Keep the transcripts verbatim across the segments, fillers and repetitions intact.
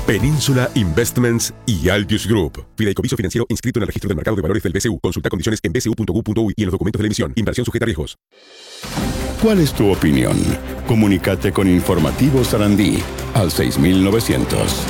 Península Investments y Altius Group. Fideicomiso financiero inscrito en el registro del mercado de valores del B C U. Consulta condiciones en b c u punto u punto u y en los documentos de la emisión. Inversión sujeta a riesgos. ¿Cuál es tu opinión? Comunícate con Informativo Sarandí al seis mil novecientos.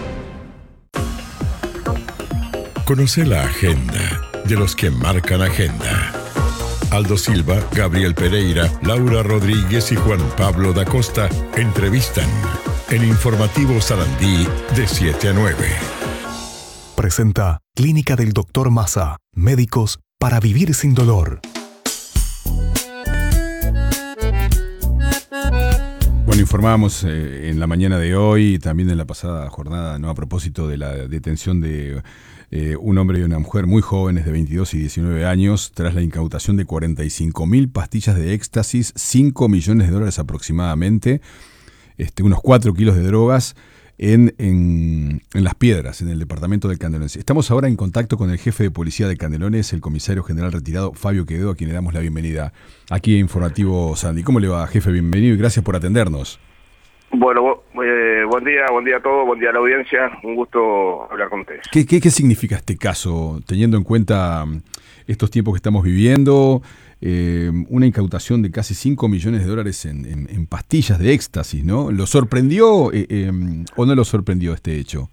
Conoce la agenda de los que marcan agenda. Aldo Silva, Gabriel Pereira, Laura Rodríguez y Juan Pablo da Costa entrevistan en Informativo Sarandí de siete a nueve. Presenta Clínica del Doctor Maza. Médicos para vivir sin dolor. Bueno, informábamos eh, en la mañana de hoy y también en la pasada jornada, ¿no?, a propósito de la detención de eh, un hombre y una mujer muy jóvenes de veintidós y diecinueve años tras la incautación de cuarenta y cinco mil pastillas de éxtasis, cinco millones de dólares aproximadamente, este, unos cuatro kilos de drogas en, en, en Las Piedras, en el departamento de Canelones. Estamos ahora en contacto con el jefe de policía de Canelones, el comisario general retirado Fabio Quevedo, a quien le damos la bienvenida aquí a Informativo Sandy. ¿Cómo le va, jefe? Bienvenido y gracias por atendernos. Bueno, eh, buen día, buen día a todos, buen día a la audiencia, un gusto hablar con ustedes. ¿Qué, qué, qué significa este caso, teniendo en cuenta estos tiempos que estamos viviendo, eh, una incautación de casi cinco millones de dólares en, en, en pastillas de éxtasis, ¿no? ¿Lo sorprendió eh, eh, o no lo sorprendió este hecho?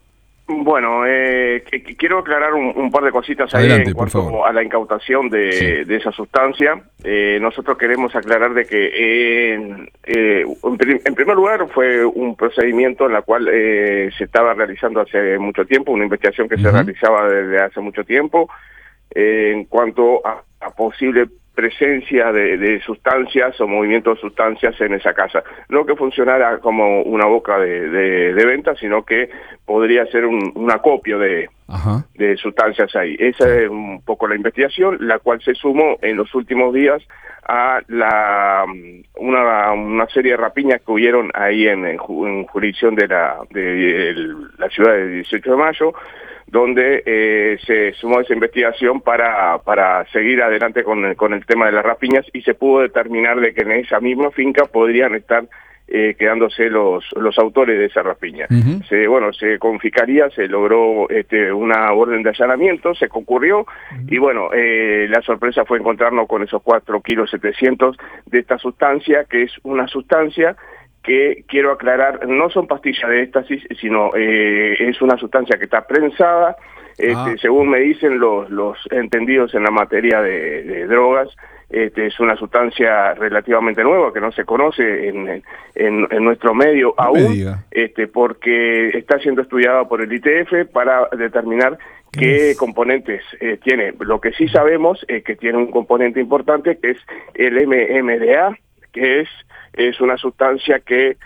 Bueno, eh, que, quiero aclarar un, un par de cositas ahí. Adelante, en por cuanto favor. A la incautación de, sí. de esa sustancia. Eh, nosotros queremos aclarar de que eh, eh, en primer lugar fue un procedimiento en el cual eh, se estaba realizando hace mucho tiempo, una investigación que uh-huh. se realizaba desde hace mucho tiempo eh, en cuanto a, a posible presencia de, de sustancias o movimiento de sustancias en esa casa. No que funcionara como una boca de, de, de venta, sino que podría ser un, un acopio de, de sustancias ahí. Esa es un poco la investigación, la cual se sumó en los últimos días a la una, una serie de rapiñas que hubieron ahí en, en, en jurisdicción de la, de, de la ciudad de dieciocho de mayo, donde eh, se sumó esa investigación para para seguir adelante con el, con el tema de las rapiñas, y se pudo determinar de que en esa misma finca podrían estar eh, quedándose los los autores de esa rapiña. Uh-huh. Se, bueno, se confiscaría, se logró este, una orden de allanamiento, se concurrió, uh-huh. y bueno, eh, la sorpresa fue encontrarnos con esos cuatro kilos setecientos de esta sustancia, que es una sustancia que, quiero aclarar, no son pastillas de éxtasis, sino eh, es una sustancia que está prensada, este, ah. según me dicen los, los entendidos en la materia de, de drogas. Este, es una sustancia relativamente nueva que no se conoce en, en, en nuestro medio no aún, este, porque está siendo estudiada por el I T F para determinar qué es? componentes eh, tiene. Lo que sí sabemos es que tiene un componente importante, que es el M M D A, que es, es una sustancia que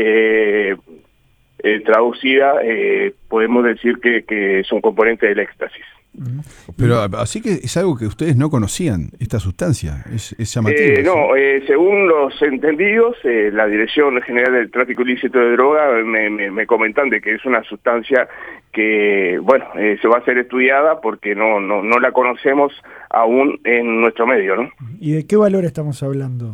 eh, eh, traducida eh, podemos decir que, que es un componente del éxtasis. Pero así que es algo que ustedes no conocían, esta sustancia, es, es llamativo. Eh, no, eh, según los entendidos, eh, la Dirección General del Tráfico Ilícito de Droga me, me, me comentan de que es una sustancia que, bueno, eh, se va a ser estudiada porque no, no, no la conocemos aún en nuestro medio, ¿no? ¿Y de qué valor estamos hablando?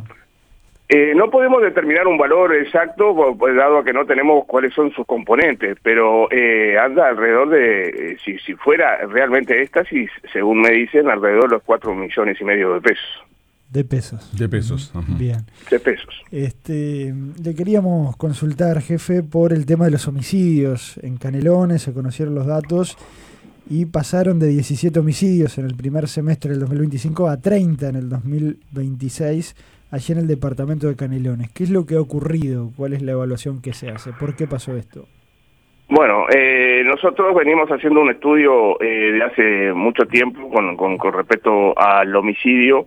Eh, no podemos determinar un valor exacto, pues, dado que no tenemos cuáles son sus componentes, pero eh, anda alrededor de, eh, si, si fuera realmente éxtasis, según me dicen, alrededor de los cuatro millones y medio de pesos. De pesos. De pesos. Uh-huh. Bien. De pesos. Este, le queríamos consultar, jefe, por el tema de los homicidios. En Canelones se conocieron los datos y pasaron de diecisiete homicidios en el primer semestre del dos mil veinticinco a treinta en el dos mil veintiséis. Allí en el departamento de Canelones. ¿Qué es lo que ha ocurrido? ¿Cuál es la evaluación que se hace? ¿Por qué pasó esto? Bueno, eh, nosotros venimos haciendo un estudio eh, de hace mucho tiempo con, con, con respecto al homicidio,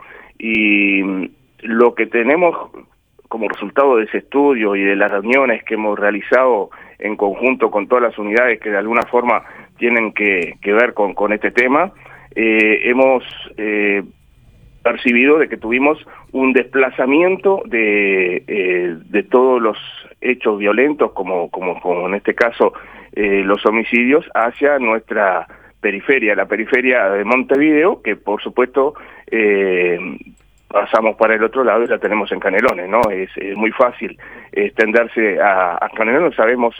y lo que tenemos como resultado de ese estudio y de las reuniones que hemos realizado en conjunto con todas las unidades que de alguna forma tienen que, que ver con, con este tema, eh, hemos... Eh, percibido de que tuvimos un desplazamiento de eh, de todos los hechos violentos, como como, como en este caso eh, los homicidios, hacia nuestra periferia, la periferia de Montevideo, que por supuesto eh, pasamos para el otro lado y la tenemos en Canelones, ¿no? Es, es muy fácil extenderse a, a Canelones. Sabemos